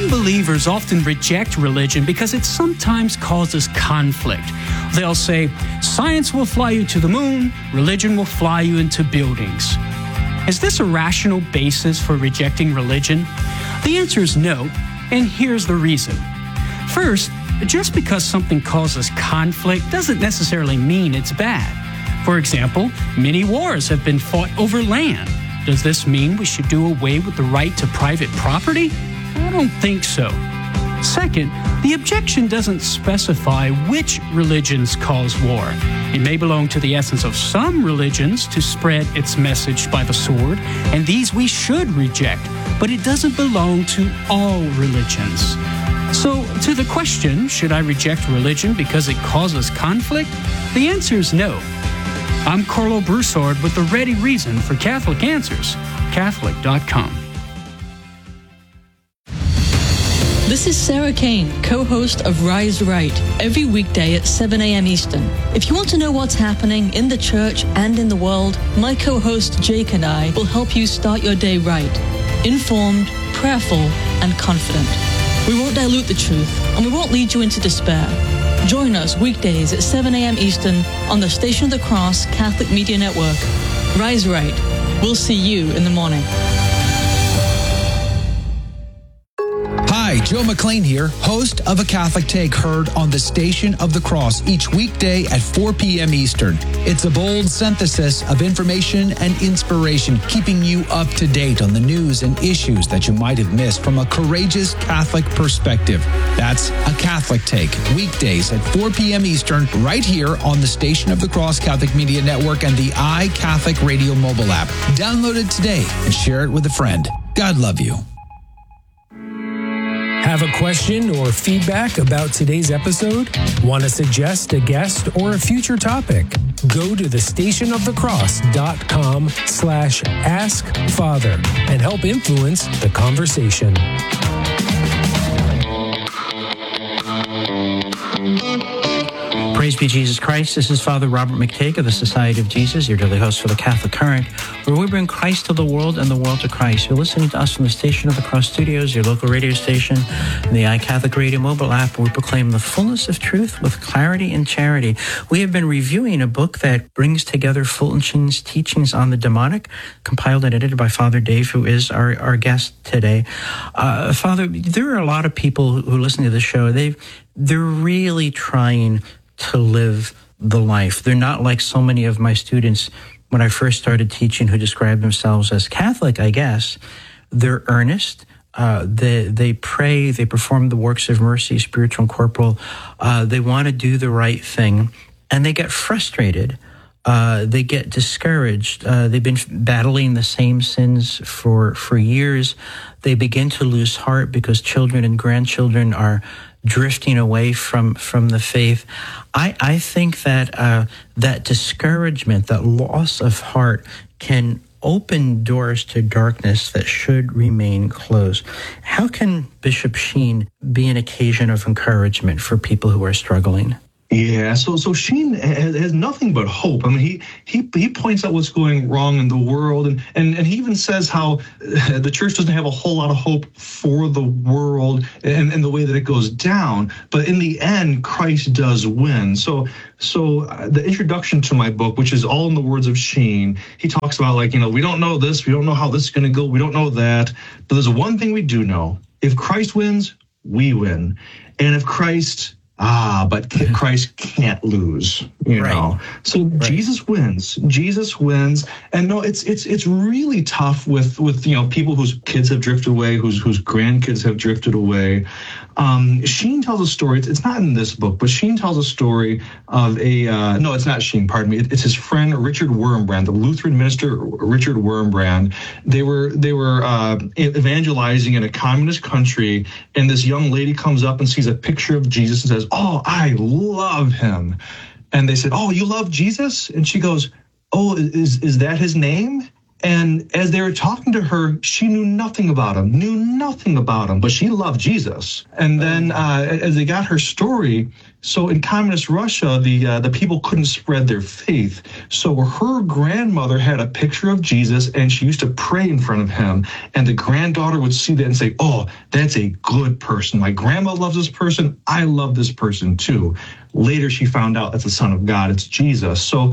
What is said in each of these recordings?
Unbelievers often reject religion because it sometimes causes conflict. They'll say, science will fly you to the moon, religion will fly you into buildings. Is this a rational basis for rejecting religion? The answer is no, and here's the reason. First, just because something causes conflict doesn't necessarily mean it's bad. For example, many wars have been fought over land. Does this mean we should do away with the right to private property? I don't think so. Second, the objection doesn't specify which religions cause war. It may belong to the essence of some religions to spread its message by the sword, and these we should reject, but it doesn't belong to all religions. So, to the question, should I reject religion because it causes conflict? The answer is no. I'm Carlo Broussard with the ready reason for Catholic Answers, Catholic.com. This is Sarah Kane, co-host of Rise Right, every weekday at 7 a.m. Eastern. If you want to know what's happening in the church and in the world, my co-host Jake and I will help you start your day right, informed, prayerful, and confident. We won't dilute the truth, and we won't lead you into despair. Join us weekdays at 7 a.m. Eastern on the Station of the Cross Catholic Media Network. Rise Right. We'll see you in the morning. Hi, Joe McLean here, host of A Catholic Take, heard on the Station of the Cross each weekday at 4 p.m. Eastern. It's a bold synthesis of information and inspiration, keeping you up to date on the news and issues that you might have missed from a courageous Catholic perspective. That's A Catholic Take, weekdays at 4 p.m. Eastern, right here on the Station of the Cross Catholic Media Network and the iCatholic Radio mobile app. Download it today and share it with a friend. God love you. Have a question or feedback about today's episode? Want to suggest a guest or a future topic? Go to thestationofthecross.com/askfather and help influence the conversation. Praise be Jesus Christ. This is Father Robert McTague of the Society of Jesus, your daily host for the Catholic Current, where we bring Christ to the world and the world to Christ. You're listening to us from the Station of the Cross Studios, your local radio station, and the iCatholic Radio mobile app, where we proclaim the fullness of truth with clarity and charity. We have been reviewing a book that brings together Fulton Sheen's teachings on the demonic, compiled and edited by Father Dave, who is our guest today. Father, there are a lot of people who listen to the show. They're really trying to live the life. They're not like so many of my students when I first started teaching who describe themselves as Catholic, I guess. They're earnest. They pray. They perform the works of mercy, spiritual and corporal. They want to do the right thing, and they get frustrated. They get discouraged. They've been battling the same sins for years. They begin to lose heart because children and grandchildren are drifting away from the faith. I think that that discouragement, that loss of heart, can open doors to darkness that should remain closed. How can Bishop Sheen be an occasion of encouragement for people who are struggling? Yeah, so Sheen has nothing but hope. I mean, he points out what's going wrong in the world, and he even says how the church doesn't have a whole lot of hope for the world and the way that it goes down. But in the end, Christ does win. So the introduction to my book, which is all in the words of Sheen, he talks about, like, we don't know this, we don't know how this is going to go, we don't know that. But there's one thing we do know. If Christ wins, we win. And if Christ can't lose, you know. So right. Jesus wins. And no, it's really tough with people whose kids have drifted away, whose grandkids have drifted away. Sheen tells a story. It's not in this book, but Sheen tells a story of no, it's not Sheen, pardon me. It's his friend Richard Wurmbrand, the Lutheran minister Richard Wurmbrand. They were evangelizing in a communist country, and this young lady comes up and sees a picture of Jesus and says, "Oh, I love him." And they said, "Oh, you love Jesus?" And she goes, "Oh, is that his name?" And as they were talking to her, she knew nothing about him, but she loved Jesus. And then as they got her story, so in communist Russia, the people couldn't spread their faith. So her grandmother had a picture of Jesus, and she used to pray in front of him. And the granddaughter would see that and say, "Oh, that's a good person. My grandma loves this person. I love this person too." Later, she found out that's the Son of God. It's Jesus. So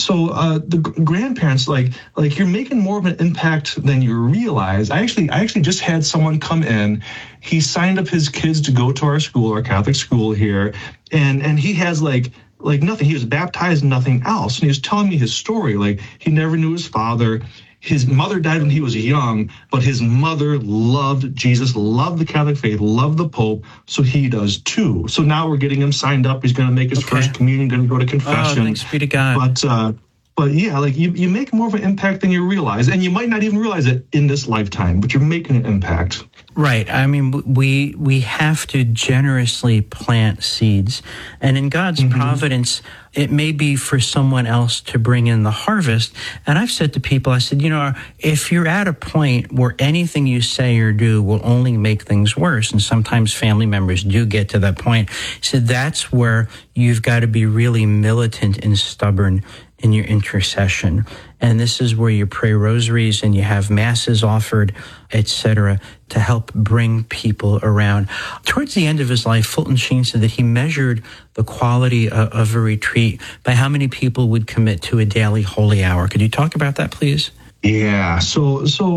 the grandparents, like you're making more of an impact than you realize. I actually just had someone come in. He signed up his kids to go to our school, our Catholic school here, and he has like nothing. He was baptized, nothing else. And he was telling me his story. Like, he never knew his father. His mother died when he was young, but his mother loved Jesus, loved the Catholic faith, loved the Pope, so he does too. So now we're getting him signed up. He's going to make his first communion, going to go to confession. Oh, thanks be to God. But yeah, like you make more of an impact than you realize, and you might not even realize it in this lifetime, but you're making an impact. Right. I mean, we have to generously plant seeds, and in God's providence, it may be for someone else to bring in the harvest. And I've said to people, I said, if you're at a point where anything you say or do will only make things worse, and sometimes family members do get to that point, I said, that's where you've got to be really militant and stubborn in your intercession. And this is where you pray rosaries and you have masses offered, etc., to help bring people around. Towards the end of his life, Fulton Sheen said that he measured the quality of a retreat by how many people would commit to a daily holy hour. Could you talk about that, please? Yeah. So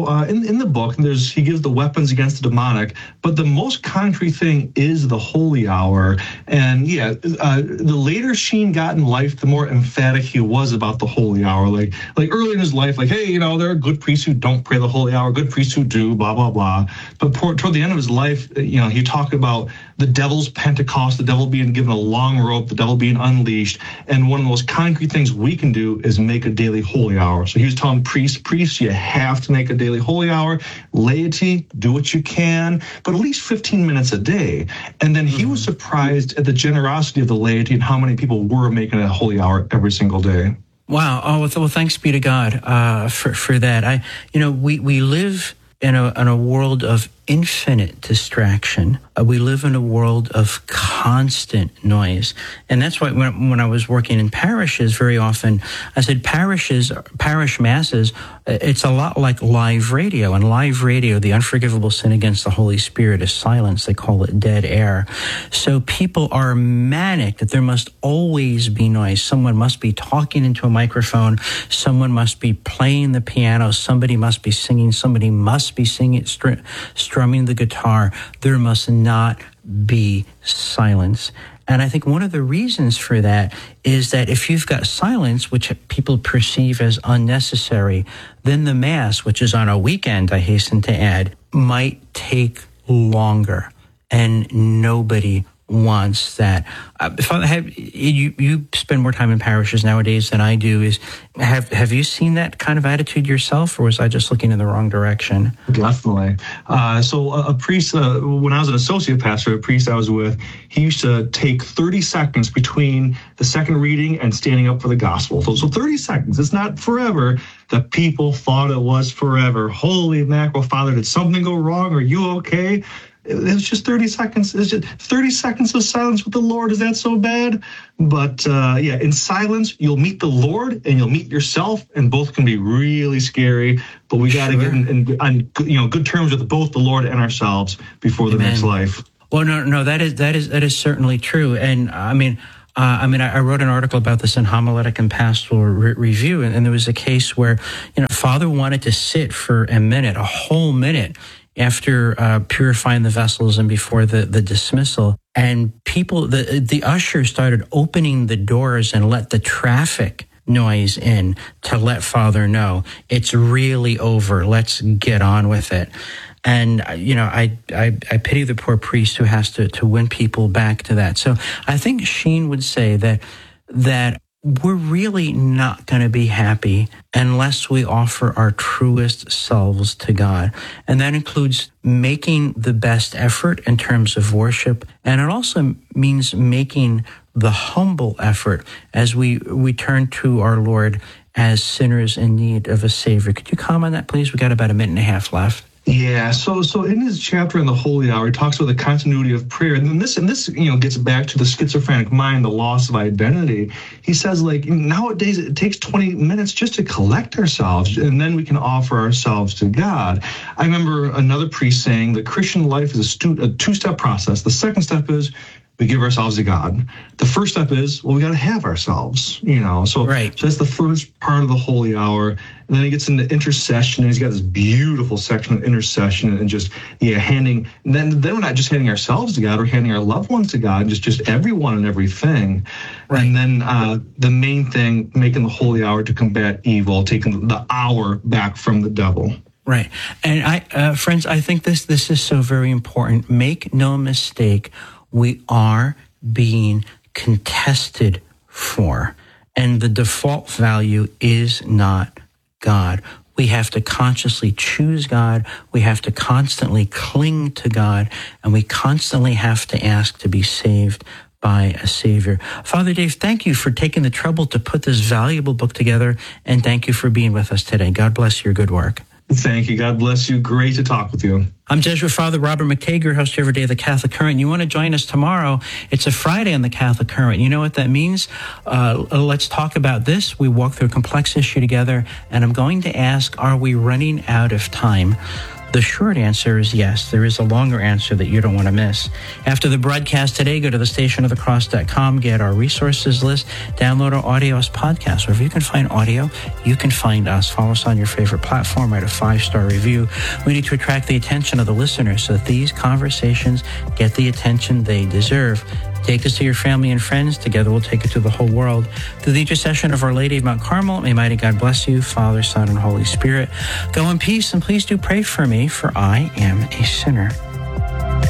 in the book, he gives the weapons against the demonic, but the most concrete thing is the holy hour. And the later Sheen got in life, the more emphatic he was about the holy hour. Like early in his life, like, hey, there are good priests who don't pray the holy hour, good priests who do, blah, blah, blah. But toward the end of his life, he talked about the devil's Pentecost, the devil being given a long rope, the devil being unleashed. And one of the most concrete things we can do is make a daily holy hour. So he was telling priests, you have to make a daily holy hour. Laity, do what you can, but at least 15 minutes a day. And then he was surprised at the generosity of the laity and how many people were making a holy hour every single day. Wow. Oh, well, thanks be to God for that. We live in a world of infinite distraction. We live in a world of constant noise. And that's why when I was working in parishes, very often I said parish masses, it's a lot like live radio. And live radio, the unforgivable sin against the Holy Spirit is silence. They call it dead air. So people are manic that there must always be noise. Someone must be talking into a microphone. Someone must be playing the piano. Somebody must be singing. Somebody must be singing, strumming the guitar. There must not be silence. And I think one of the reasons for that is that if you've got silence, which people perceive as unnecessary, then the Mass, which is on a weekend, I hasten to add, might take longer. And nobody wants that. You spend more time in parishes nowadays than I do. Have you seen that kind of attitude yourself, or was I just looking in the wrong direction? Definitely. So a priest, when I was an associate pastor, a priest I was with, he used to take 30 seconds between the second reading and standing up for the gospel. So 30 seconds. It's not forever. The people thought it was forever. Holy mackerel, Father, did something go wrong? Are you okay? It was just 30 seconds. It's just 30 seconds of silence with the Lord. Is that so bad? But in silence, you'll meet the Lord and you'll meet yourself, and both can be really scary. But we got to get on good terms with both the Lord and ourselves before the next life. Well, no, that is certainly true. And I wrote an article about this in Homiletic and Pastoral Review, and there was a case where, Father wanted to sit for a whole minute, after purifying the vessels and before the dismissal. And people, the usher started opening the doors and let the traffic noise in to let Father know it's really over. Let's get on with it. And, I pity the poor priest who has to win people back to that. So I think Sheen would say that we're really not going to be happy unless we offer our truest selves to God. And that includes making the best effort in terms of worship. And it also means making the humble effort as we turn to our Lord as sinners in need of a Savior. Could you comment on that, please? We got about a minute and a half left. Yeah, so in his chapter in the Holy Hour, he talks about the continuity of prayer, and this gets back to the schizophrenic mind, the loss of identity. He says, like, nowadays it takes 20 minutes just to collect ourselves, and then we can offer ourselves to God. I remember another priest saying the Christian life is a two-step process. The second step is we give ourselves to God. The first step is, well, we got to have ourselves, So that's the first part of the Holy Hour. And then he gets into intercession, and he's got this beautiful section of intercession and just, handing. And then we're not just handing ourselves to God, we're handing our loved ones to God, just everyone and everything. Right. And then the main thing, making the Holy Hour to combat evil, taking the hour back from the devil. Right. And friends, I think this is so very important. Make no mistake, we are being contested for, and the default value is not God. We have to consciously choose God. We have to constantly cling to God, and we constantly have to ask to be saved by a Savior. Father Dave, thank you for taking the trouble to put this valuable book together, and thank you for being with us today. God bless your good work. Thank you. God bless you. Great to talk with you. I'm Jesuit Father Robert McTague, host every day of the Catholic Current. You want to join us tomorrow? It's a Friday on the Catholic Current. You know what that means? Let's talk about this. We walk through a complex issue together, and I'm going to ask, are we running out of time? The short answer is yes. There is a longer answer that you don't want to miss. After the broadcast today, go to thestationofthecross.com, get our resources list, download our audio as podcast. Wherever you can find audio, you can find us. Follow us on your favorite platform, write a 5-star review. We need to attract the attention of the listeners so that these conversations get the attention they deserve. Take us to your family and friends. Together we'll take it to the whole world. Through the intercession of Our Lady of Mount Carmel, may mighty God bless you, Father, Son, and Holy Spirit. Go in peace, and please do pray for me, for I am a sinner.